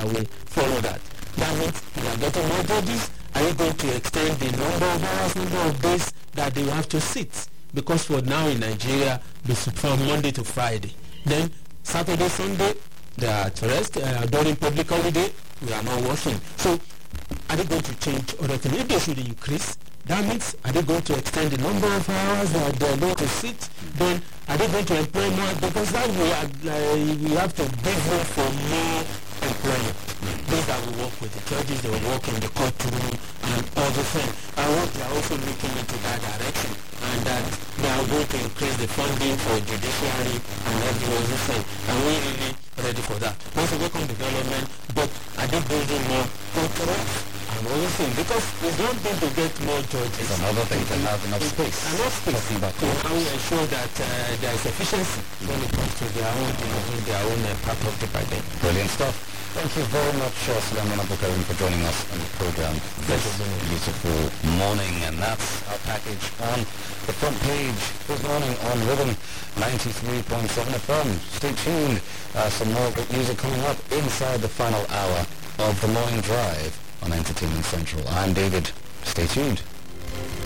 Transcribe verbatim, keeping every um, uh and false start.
will follow that. That means they are getting more judges. Are you going to extend the number of hours, number of days that they will have to sit? Because for now in Nigeria, it's from Monday to Friday. Then Saturday, Sunday, they are at rest. Uh, during public holiday, we are not working. So are they going to change other things? If they should increase, that means are they going to extend the number of hours that they are going to sit? Then are they going to employ more? Because that we, are, uh, we have to give room for more employment. Those that will work with the judges, they will work in the courtroom and all the things. I hope they are also looking into that direction, and that they are going to increase the funding for judiciary and everyone who say, are we really ready for that? That's a welcome development, but are they building more controls and other things? Because it's one thing to get more judges. It's another thing to have enough space. Enough space Talking about to how we ensure that uh, there is efficiency when it comes to their own, you know, in their own uh, part of the bargain. Brilliant stuff. Thank you very much, uh, Sulaiman Abdulkarim, for joining us on the program this beautiful morning. And that's our package on the front page this morning on Rhythm ninety-three point seven F M. Stay tuned. Uh, some more great music coming up inside the final hour of the morning drive on Entertainment Central. I'm David. Stay tuned.